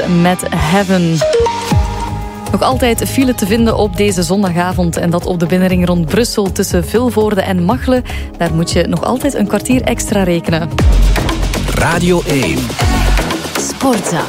met Heaven. Nog altijd file te vinden op deze zondagavond en dat op de binnenring rond Brussel tussen Vilvoorde en Machelen. Daar moet je nog altijd een kwartier extra rekenen. Radio 1. Sportza.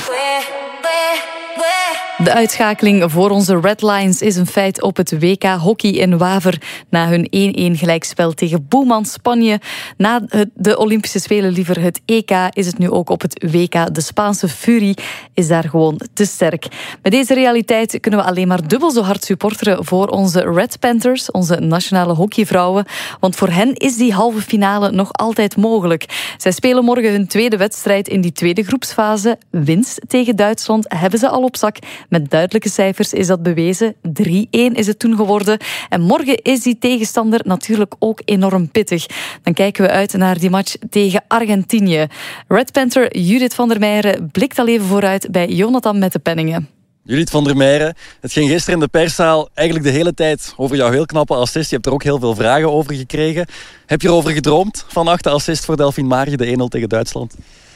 De uitschakeling voor onze Red Lions is een feit op het WK Hockey in Waver. Na hun 1-1 gelijkspel tegen Boeman, Spanje. Na de Olympische Spelen liever het EK is het nu ook op het WK. De Spaanse furie is daar gewoon te sterk. Met deze realiteit kunnen we alleen maar dubbel zo hard supporteren voor onze Red Panthers, onze nationale hockeyvrouwen. Want voor hen is die halve finale nog altijd mogelijk. Zij spelen morgen hun tweede wedstrijd in die tweede groepsfase. Winst tegen Duitsland hebben ze al op zak. Met duidelijke cijfers is dat bewezen. 3-1 is het toen geworden. En morgen is die tegenstander natuurlijk ook enorm pittig. Dan kijken we uit naar die match tegen Argentinië. Red Panther Judith van der Meijeren blikt al even vooruit bij Jonathan met de penningen. Judith van der Meijeren, het ging gisteren in de perszaal eigenlijk de hele tijd over jouw heel knappe assist. Je hebt er ook heel veel vragen over gekregen. Heb je erover gedroomd, vannacht de assist voor Delphine Marge, de 1-0 tegen Duitsland?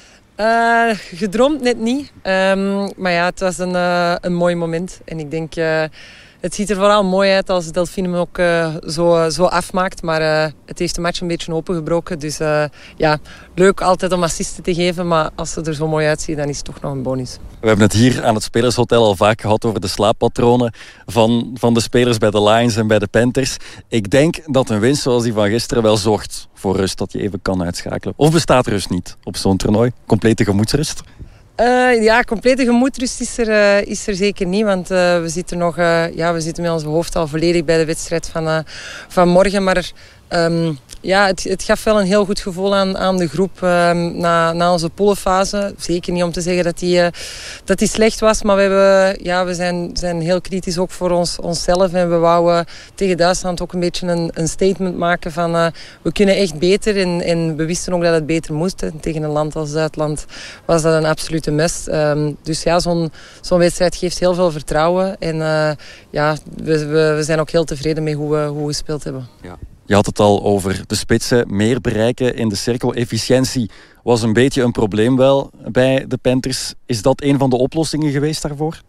Gedroomd net niet. Maar ja, het was een mooi moment. En ik denk, het ziet er vooral mooi uit als Delphine hem ook zo afmaakt. Maar het heeft de match een beetje opengebroken. Dus ja, leuk altijd om assisten te geven. Maar als ze er zo mooi uitziet, dan is het toch nog een bonus. We hebben het hier aan het Spelershotel al vaak gehad over de slaappatronen van de spelers bij de Lions en bij de Panthers. Ik denk dat een winst zoals die van gisteren wel zorgt voor rust, dat je even kan uitschakelen. Of bestaat rust niet op zo'n toernooi? Complete gemoedsrust? Ja, complete gemoedsrust is er zeker niet. Want we zitten met ons hoofd al volledig bij de wedstrijd van morgen. Maar ja, het gaf wel een heel goed gevoel aan de groep na onze poolfase. Zeker niet om te zeggen dat die slecht was. Maar we zijn heel kritisch ook voor onszelf. En we wouden tegen Duitsland ook een beetje een statement maken van we kunnen echt beter. En we wisten ook dat het beter moest. En tegen een land als Duitsland was dat een absolute must. Dus ja, zo'n wedstrijd geeft heel veel vertrouwen. En ja, we zijn ook heel tevreden met hoe we gespeeld hebben. Ja. Je had het al over de spitsen, meer bereiken in de cirkel. Efficiëntie was een beetje een probleem wel bij de Panthers. Is dat een van de oplossingen geweest daarvoor?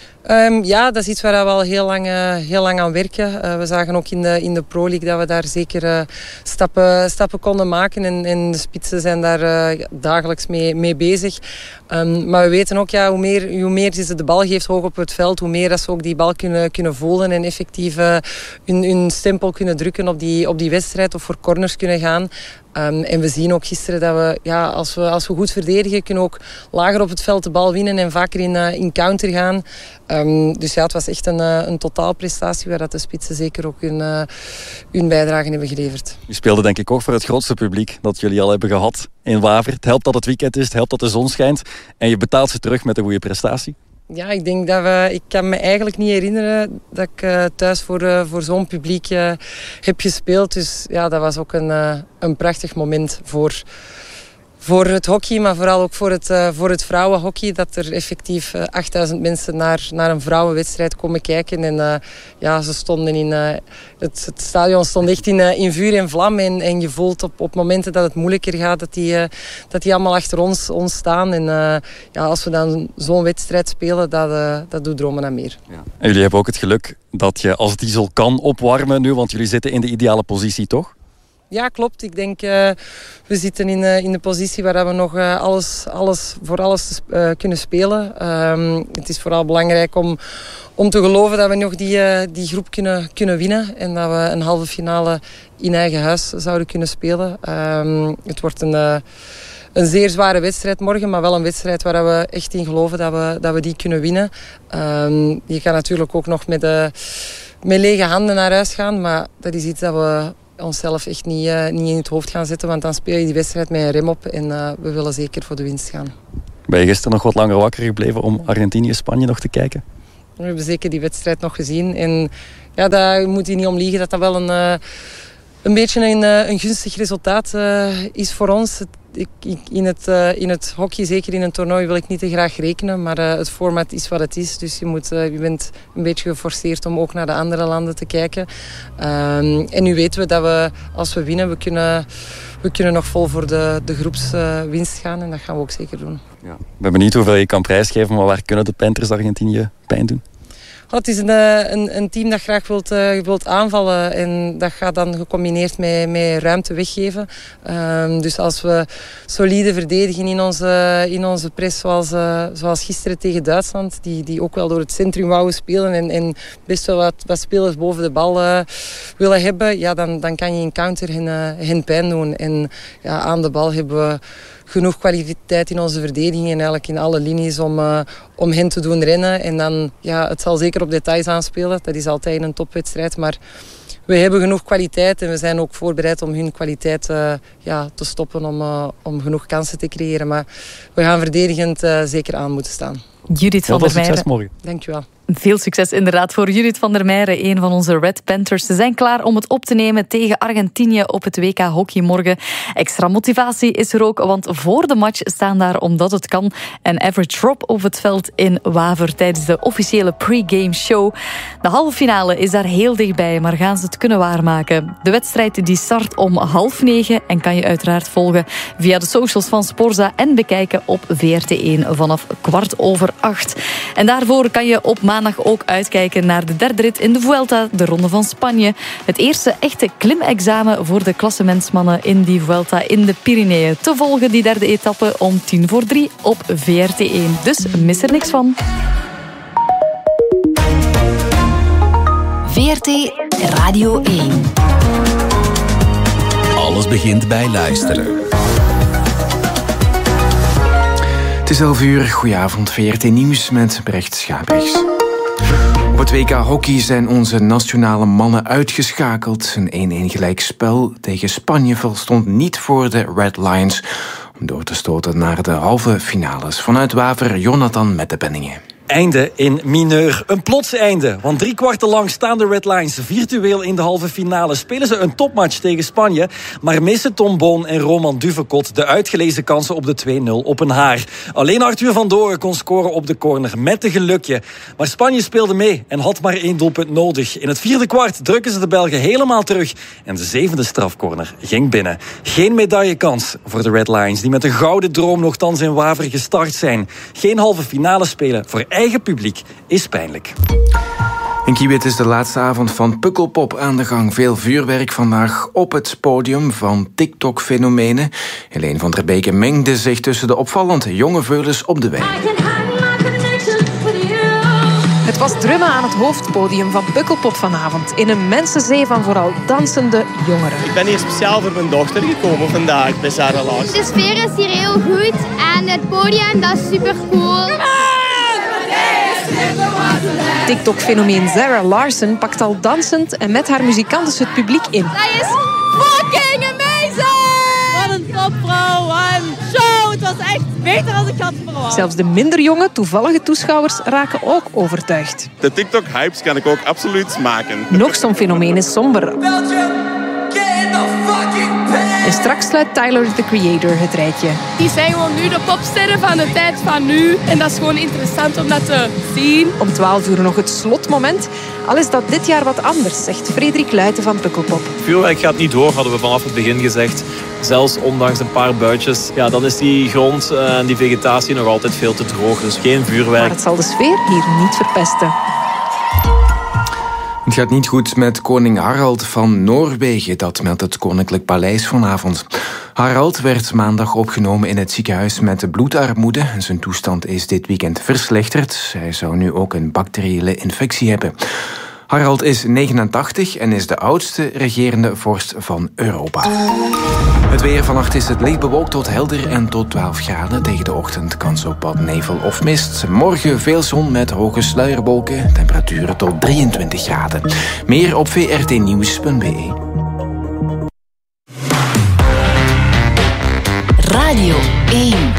Ja, dat is iets waar we al heel lang aan werken. We zagen ook in de Pro League dat we daar zeker stappen konden maken. En de spitsen zijn daar dagelijks mee bezig. Maar we weten ook, ja, hoe meer ze de bal geeft hoog op het veld, hoe meer dat ze ook die bal kunnen voelen en effectief hun stempel kunnen drukken op die wedstrijd of voor corners kunnen gaan. En we zien ook gisteren dat we, ja, als we goed verdedigen, kunnen we ook lager op het veld de bal winnen en vaker in counter gaan. Dus ja, het was echt een totaalprestatie waar dat de spitsen zeker ook hun bijdrage hebben geleverd. Je speelde denk ik ook voor het grootste publiek dat jullie al hebben gehad in Waver. Het helpt dat het weekend is, het helpt dat de zon schijnt en je betaalt ze terug met een goede prestatie. Ja, ik denk dat ik kan me eigenlijk niet herinneren dat ik thuis voor zo'n publiek heb gespeeld. Dus ja, dat was ook een prachtig moment voor het hockey, maar vooral ook voor het vrouwenhockey. Dat er effectief 8000 mensen naar een vrouwenwedstrijd komen kijken. En ja, ze stonden het stadion stond echt in vuur en vlam. En je voelt op momenten dat het moeilijker gaat, dat die allemaal achter ons staan. En ja, als we dan zo'n wedstrijd spelen, dat doet dromen aan meer. Ja. En jullie hebben ook het geluk dat je als diesel kan opwarmen nu, want jullie zitten in de ideale positie, toch? Ja, klopt. Ik denk, we zitten in de positie waar we nog voor alles kunnen spelen. Het is vooral belangrijk om te geloven dat we nog die groep kunnen winnen. En dat we een halve finale in eigen huis zouden kunnen spelen. Het wordt een zeer zware wedstrijd morgen, maar wel een wedstrijd waar we echt in geloven dat we die kunnen winnen. Je kan natuurlijk ook nog met lege handen naar huis gaan, maar dat is iets dat we onszelf echt niet in het hoofd gaan zetten, want dan speel je die wedstrijd met een rem op en we willen zeker voor de winst gaan. Ben je gisteren nog wat langer wakker gebleven om Argentinië-Spanje nog te kijken? We hebben zeker die wedstrijd nog gezien en ja, daar moet je niet om liegen dat dat wel een beetje een gunstig resultaat is voor ons. In het hockey, zeker in een toernooi, wil ik niet te graag rekenen. Maar het format is wat het is. Dus je bent een beetje geforceerd om ook naar de andere landen te kijken. En nu weten we dat we, als we winnen, we kunnen nog vol voor de groepswinst gaan. En dat gaan we ook zeker doen. Ja. Ik ben benieuwd hoeveel je kan prijsgeven, maar waar kunnen de Panthers Argentinië pijn doen? Het is een team dat graag wilt aanvallen en dat gaat dan gecombineerd met ruimte weggeven. Dus als we solide verdedigen in onze press, zoals gisteren tegen Duitsland, die ook wel door het centrum wouden spelen en best wel wat spelers boven de bal willen hebben, ja, dan kan je in counter hen pijn doen. En ja, aan de bal hebben we genoeg kwaliteit in onze verdediging en eigenlijk in alle linies om hen te doen rennen. En dan, ja, het zal zeker op details aanspelen. Dat is altijd in een topwedstrijd. Maar we hebben genoeg kwaliteit en we zijn ook voorbereid om hun kwaliteit te stoppen om genoeg kansen te creëren. Maar we gaan verdedigend zeker aan moeten staan. Judith van der Meijeren. Succes morgen. Dankjewel. Veel succes inderdaad voor Judith van der Meijeren, een van onze Red Panthers. Ze zijn klaar om het op te nemen tegen Argentinië op het WK hockey morgen. Extra motivatie is er ook, want voor de match staan daar omdat het kan en Average Rob op het veld in Waver tijdens de officiële pre-game show. De halve finale is daar heel dichtbij, maar gaan ze het kunnen waarmaken? De wedstrijd die start om 8:30 en kan je uiteraard volgen via de socials van Sporza en bekijken op VRT1 vanaf 8:15. En daarvoor kan je op maandag ook uitkijken naar de derde rit in de Vuelta, de Ronde van Spanje. Het eerste echte klimexamen voor de klassementsmannen in die Vuelta in de Pyreneeën. Te volgen die derde etappe om 2:50 op VRT1. Dus mis er niks van. VRT Radio 1. Alles begint bij luisteren. Het is 11:00. Goedenavond, VRT Nieuws met Brecht Schaprechts. Op het WK hockey zijn onze nationale mannen uitgeschakeld. Een 1-1 gelijkspel tegen Spanje stond niet voor de Red Lions om door te stoten naar de halve finales. Vanuit Waver, Jonathan met de penningen. Einde in mineur. Een plots einde. Want 3 kwarten lang staan de Red Lions virtueel in de halve finale. Spelen ze een topmatch tegen Spanje. Maar missen Tom Boon en Roman Duvekot de uitgelezen kansen op de 2-0 op een haar. Alleen Arthur van Doren kon scoren op de corner met een gelukje. Maar Spanje speelde mee en had maar 1 doelpunt nodig. In het 4e kwart drukken ze de Belgen helemaal terug. En de 7e strafcorner ging binnen. Geen medaillekans voor de Red Lions, die met een gouden droom nogthans in Waver gestart zijn. Geen halve finale spelen voor eigen publiek is pijnlijk. In Kiewit is de laatste avond van Pukkelpop aan de gang. Veel vuurwerk vandaag op het podium van TikTok-fenomenen. Helene van der Beke mengde zich tussen de opvallend jonge veulens op de weg. Het was drummen aan het hoofdpodium van Pukkelpop vanavond. In een mensenzee van vooral dansende jongeren. Ik ben hier speciaal voor mijn dochter gekomen vandaag bij Sarah Larsen. De sfeer is hier heel goed en het podium, dat is super cool. TikTok-fenomeen Sarah Larsen pakt al dansend en met haar muzikanten het publiek in. Dat is fucking amazing! Wat een topvrouw, wat een show! Het was echt beter dan ik had verwacht. Zelfs de minder jonge, toevallige toeschouwers raken ook overtuigd. De TikTok-hypes kan ik ook absoluut smaken. Nog zo'n fenomeen is somber. En straks sluit Tyler, the Creator, het rijtje. Die zijn gewoon nu de popsterren van de tijd van nu. En dat is gewoon interessant om dat te zien. Om 12:00 nog het slotmoment. Al is dat dit jaar wat anders, zegt Frederik Luijten van Pukkelpop. Vuurwerk gaat niet door, hadden we vanaf het begin gezegd. Zelfs ondanks een paar buitjes. Ja, dan is die grond en die vegetatie nog altijd veel te droog. Dus geen vuurwerk. Maar het zal de sfeer hier niet verpesten. Het gaat niet goed met koning Harald van Noorwegen, dat meldt het Koninklijk Paleis vanavond. Harald werd maandag opgenomen in het ziekenhuis met bloedarmoede. Zijn toestand is dit weekend verslechterd. Hij zou nu ook een bacteriële infectie hebben. Harald is 89 en is de oudste regerende vorst van Europa. Het weer vannacht is het licht bewolkt tot helder en tot 12 graden. Tegen de ochtend kans op wat nevel of mist. Morgen veel zon met hoge sluierwolken. Temperaturen tot 23 graden. Meer op vrtnieuws.be.